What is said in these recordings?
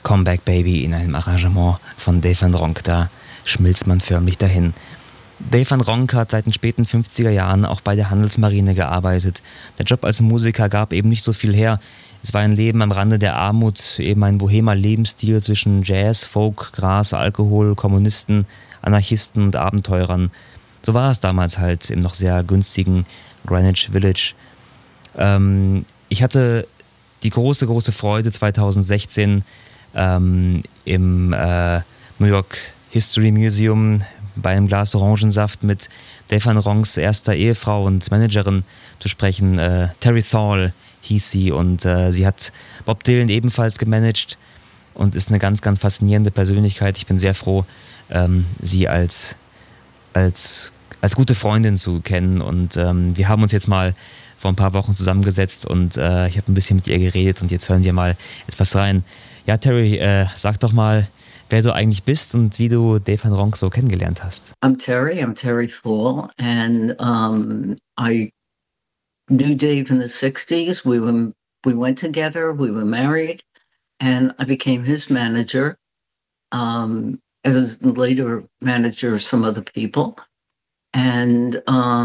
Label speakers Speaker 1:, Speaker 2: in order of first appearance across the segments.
Speaker 1: Comeback Baby in einem Arrangement von Dave Van Ronk. Da schmilzt man förmlich dahin. Dave Van Ronk hat seit den späten 50er Jahren auch bei der Handelsmarine gearbeitet. Der Job als Musiker gab eben nicht so viel her. Es war ein Leben am Rande der Armut, eben ein bohemer Lebensstil zwischen Jazz, Folk, Gras, Alkohol, Kommunisten, Anarchisten und Abenteurern. So war es damals halt im noch sehr günstigen Greenwich Village. Ich hatte die große Freude 2016 im New York History Museum bei einem Glas Orangensaft mit Dave Van Ronks erster Ehefrau und Managerin zu sprechen. Terry Thal hieß sie und sie hat Bob Dylan ebenfalls gemanagt und ist eine ganz faszinierende Persönlichkeit. Ich bin sehr froh, sie als gute Freundin zu kennen und wir haben uns jetzt mal vor ein paar Wochen zusammengesetzt und ich habe ein bisschen mit ihr geredet und jetzt hören wir mal etwas rein. Ja, Terry, sag doch mal, wer du eigentlich bist und wie du Dave Van Ronk so kennengelernt hast.
Speaker 2: I'm Terry Thal, and I knew Dave in the 60s. We went together, we were married, and I became his manager, as later manager of some other people. And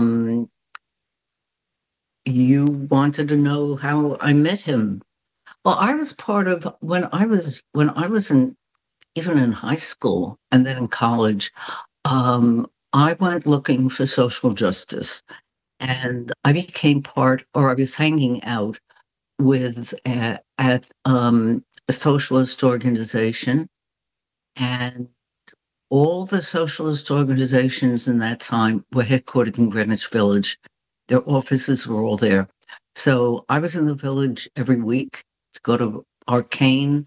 Speaker 2: you wanted to know how I met him. Well, I was part of when I was in even in high school and then in college. I went looking for social justice, and I became part, or I was hanging out with at a socialist organization, and all the socialist organizations in that time were headquartered in Greenwich Village. Their offices were all there. So I was in the village every week to go to arcane,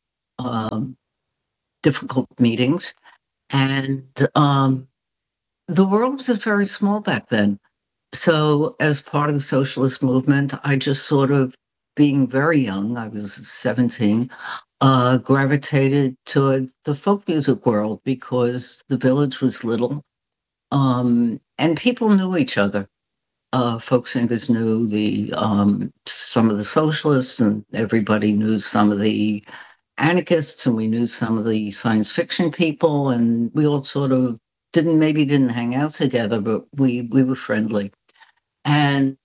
Speaker 2: difficult meetings. And the world was very small back then. So as part of the socialist movement, I just sort of, being very young, I was 17, gravitated toward the folk music world because the village was little, and people knew each other. Folk singers knew some of the socialists, and everybody knew some of the anarchists, and we knew some of the science fiction people, and we all sort of didn't hang out together, but we were friendly. And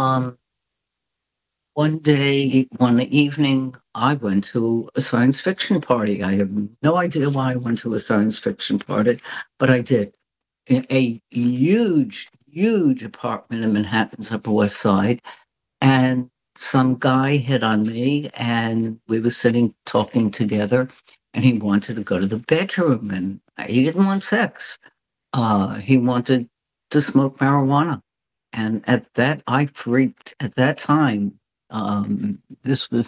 Speaker 2: one evening, I went to a science fiction party. I have no idea why I went to a science fiction party, but I did. In a huge apartment in Manhattan's Upper West Side. And some guy hit on me, and we were sitting talking together, and he wanted to go to the bedroom, and he didn't want sex. He wanted to smoke marijuana. And I freaked at that time. This was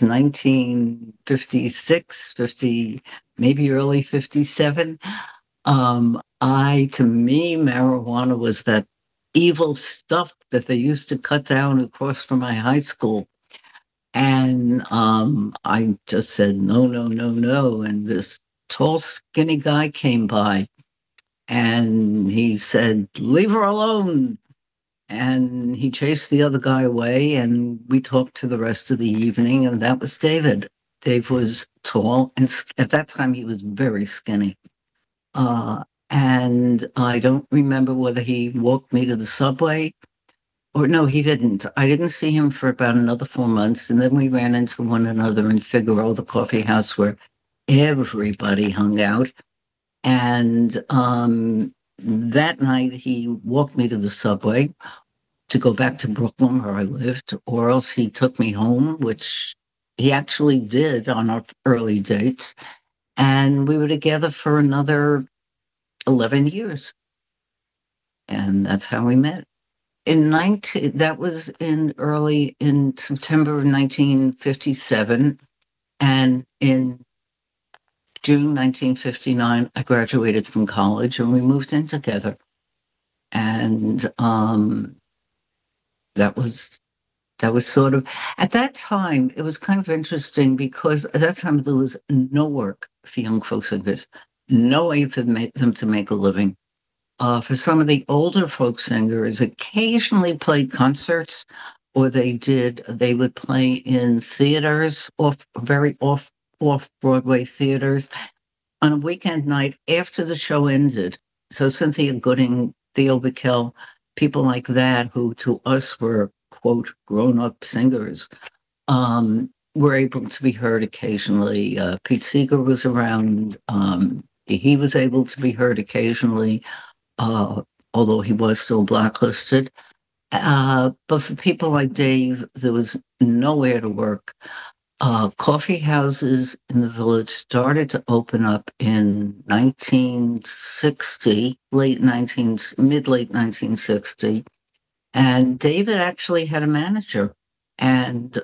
Speaker 2: 1956, maybe early 57. To me, marijuana was that evil stuff that they used to cut down across from my high school. And I just said, no. And this tall, skinny guy came by, and he said, leave her alone. And he chased the other guy away, and we talked for the rest of the evening, and that was David. Dave was tall, and at that time he was very skinny. And I don't remember whether he walked me to the subway or no, he didn't. I didn't see him for about another 4 months. And then we ran into one another in Figaro, the coffee house where everybody hung out. And that night he walked me to the subway to go back to Brooklyn where I lived, or else he took me home, which he actually did on our early dates. And we were together for another 11 years. And that's how we met. That was in September of 1957. And in June 1959, I graduated from college and we moved in together. And that was sort of, at that time, it was kind of interesting because at that time there was no work for young folk singers. No way for them to make a living. For some of the older folk singers, occasionally played concerts, or they would play in theaters, very off-Broadway theaters on a weekend night after the show ended. So Cynthia Gooding, Theo Bickel, people like that, who to us were, quote, grown-up singers, were able to be heard occasionally. Pete Seeger was around. He was able to be heard occasionally, although he was still blacklisted. But for people like Dave, there was nowhere to work. Coffee houses in the village started to open up in 1960, late 1960. And David actually had a manager and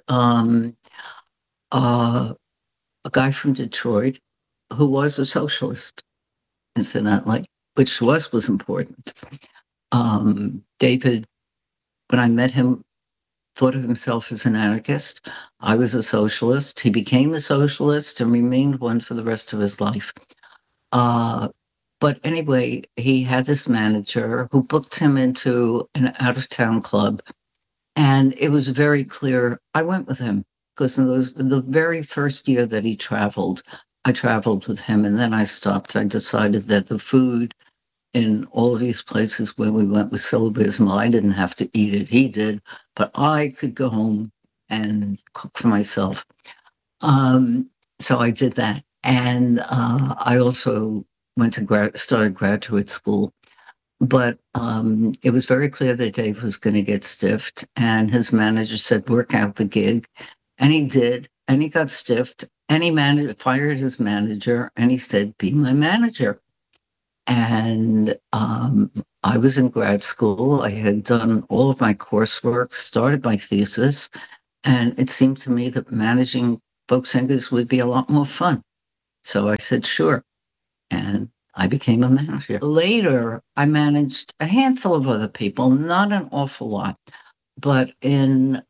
Speaker 2: a guy from Detroit who was a socialist, incidentally, which was important. David, when I met him, thought of himself as an anarchist. I was a socialist. He became a socialist and remained one for the rest of his life. But anyway, he had this manager who booked him into an out-of-town club. And it was very clear. I went with him because the very first year that he traveled, I traveled with him. And then I stopped. I decided that the food in all of these places where we went was so abysmal, I didn't have to eat it. He did, but I could go home and cook for myself. So I did that. And I also went to started graduate school. But it was very clear that Dave was going to get stiffed. And his manager said, work out the gig. And he did. And he got stiffed. And he fired his manager. And he said, be my manager. And I was in grad school. I had done all of my coursework, started my thesis. And it seemed to me that managing folk singers would be a lot more fun. So I said, sure. And I became a manager. Later, I managed a handful of other people, not an awful lot. But in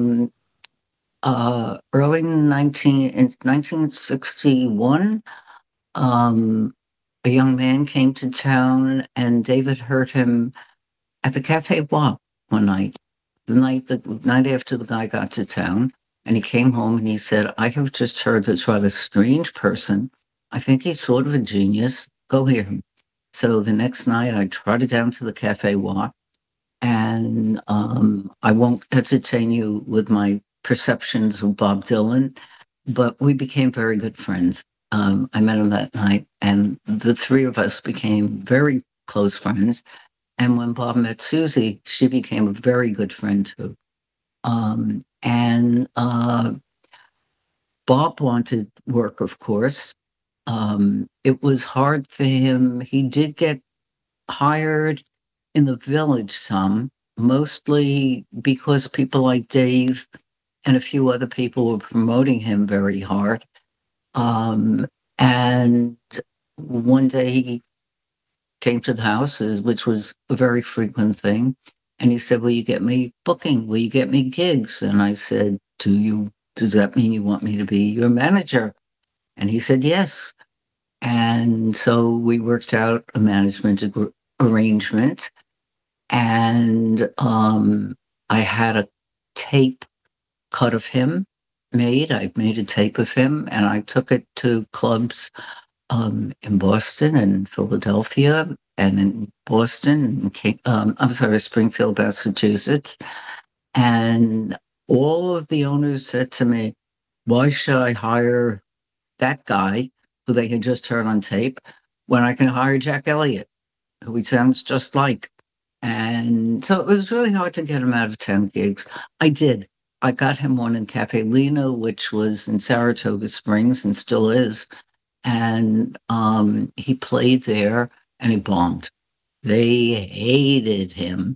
Speaker 2: early 1961, a young man came to town and David heard him at the Cafe Bois one night, the night after the guy got to town. And he came home and he said, I have just heard this rather strange person. I think he's sort of a genius. Go hear him. So the next night I trotted down to the Cafe Bois, and I won't entertain you with my perceptions of Bob Dylan, but we became very good friends. I met him that night, and the three of us became very close friends. And when Bob met Susie, she became a very good friend too. Bob wanted work, of course. It was hard for him. He did get hired in the village some, mostly because people like Dave and a few other people were promoting him very hard. And one day he came to the house, which was a very frequent thing. And he said, will you get me booking? Will you get me gigs? And I said, does that mean you want me to be your manager? And he said, yes. And so we worked out a management arrangement. And I had a tape cut of him made. I made a tape of him and I took it to clubs in Boston and Philadelphia and in Boston, Springfield, Massachusetts. And all of the owners said to me, why should I hire that guy who they had just heard on tape when I can hire Jack Elliott, who he sounds just like? And so it was really hard to get him out of town gigs. I did. I got him one in Cafe Lena, which was in Saratoga Springs and still is. And he played there and he bombed. They hated him.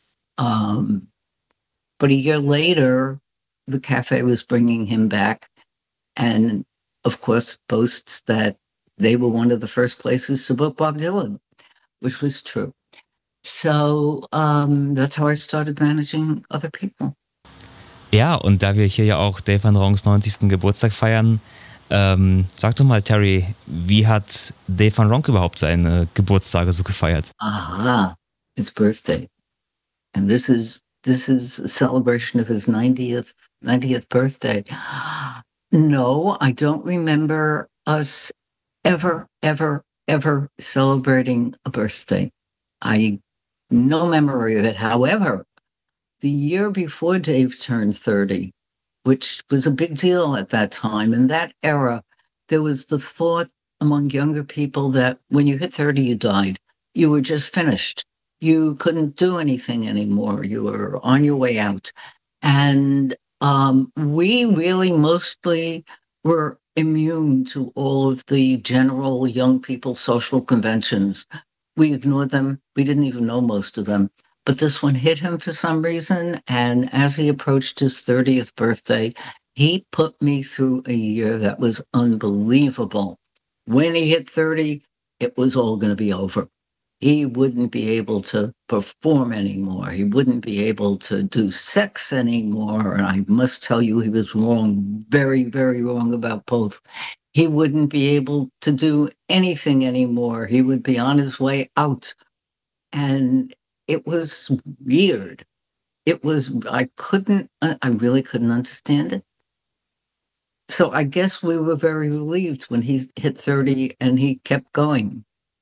Speaker 2: But a year later, the cafe was bringing him back and, of course, boasts that they were one of the first places to book Bob Dylan, which was true. So that's how I started managing other people.
Speaker 1: Ja, und da wir hier ja auch Dave Van Ronks 90. Geburtstag feiern, sag doch mal, Terry, wie hat Dave Van Ronk überhaupt seine Geburtstage so gefeiert?
Speaker 2: Aha, his birthday. And this is a celebration of his 90th birthday. No, I don't remember us ever, ever, ever celebrating a birthday. I no memory of it. However, the year before Dave turned 30, which was a big deal at that time, in that era, there was the thought among younger people that when you hit 30, you died. You were just finished. You couldn't do anything anymore. You were on your way out. And we really mostly were immune to all of the general young people social conventions. We ignored them. We didn't even know most of them. But this one hit him for some reason. And as he approached his 30th birthday, he put me through a year that was unbelievable. When he hit 30, it was all going to be over. He wouldn't be able to perform anymore. He wouldn't be able to do sex anymore. And I must tell you, he was wrong, very, very wrong about both. He wouldn't be able to do anything anymore. He would be on his way out. And it was weird. I really couldn't understand it. So I guess we were very relieved when he hit 30 and he kept going.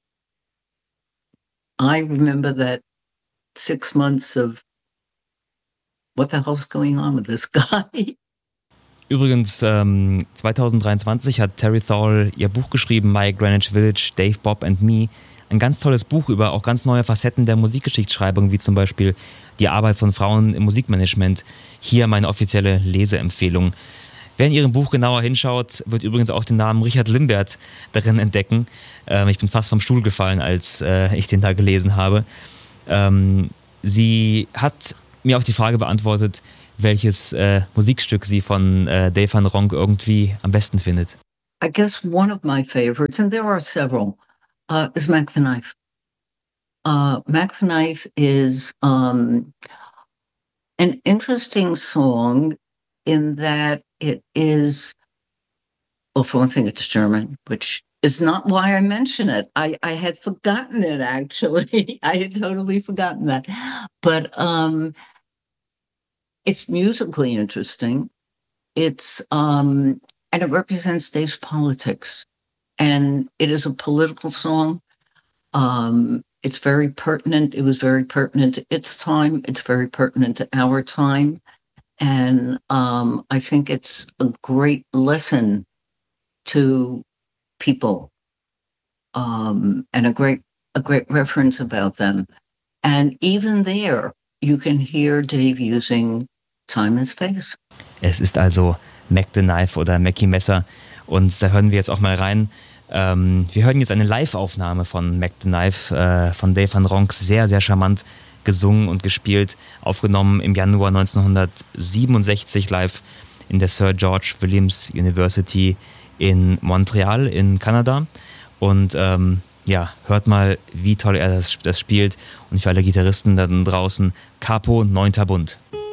Speaker 2: I remember that 6 months of what the hell's going on with this guy?
Speaker 1: Übrigens, 2023 hat Terry Thal ihr Buch geschrieben, My Greenwich Village, Dave, Bob and Me. Ein ganz tolles Buch über auch ganz neue Facetten der Musikgeschichtsschreibung, wie zum Beispiel die Arbeit von Frauen im Musikmanagement. Hier meine offizielle Leseempfehlung. Wer in ihrem Buch genauer hinschaut, wird übrigens auch den Namen Richard Limbert darin entdecken. Ich bin fast vom Stuhl gefallen, als ich den da gelesen habe. Sie hat mir auch die Frage beantwortet, welches Musikstück sie von Dave Van Ronk irgendwie am besten findet.
Speaker 2: I guess one of my favorites, and there are several, is Mac the Knife. Mac the Knife is an interesting song in that it is, well, for one thing, it's German, which is not why I mention it. I had forgotten it, actually. I had totally forgotten that. But it's musically interesting. And it represents Dave's politics. And it is a political song. It's very pertinent. It was very pertinent to its time. It's very pertinent to our time. And I think it's a great lesson to people, and a great reference about them. And even there, you can hear Dave using Time and Space.
Speaker 1: Es ist also Mac the Knife oder Mackie Messer und da hören wir jetzt auch mal rein. Wir hören jetzt eine Live-Aufnahme von Mac the Knife von Dave Van Ronk, sehr, sehr charmant gesungen und gespielt, aufgenommen im Januar 1967 live in der Sir George Williams University in Montreal in Kanada. Und hört mal, wie toll er das spielt. Und für alle Gitarristen da draußen, Capo, 9. Bund.